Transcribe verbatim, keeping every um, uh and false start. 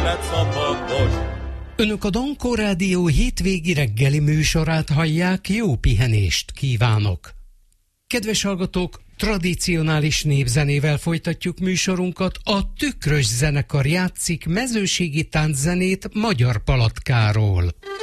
élet szabados. Önök a Dankó Rádió hétvégi reggeli műsorát hallják, jó pihenést kívánok! Kedves hallgatók, tradicionális népzenével folytatjuk műsorunkat, a Tükrös zenekar játszik mezőségi tánczenét Magyar Palatkáról.